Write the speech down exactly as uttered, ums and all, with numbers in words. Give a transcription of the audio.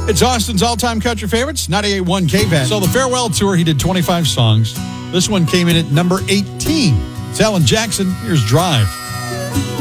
It's Austin's all-time country favorites, ninety-eight point one K V A D. So the farewell tour, he did twenty-five songs. This one came in at number eighteen. It's Alan Jackson. Here's Drive.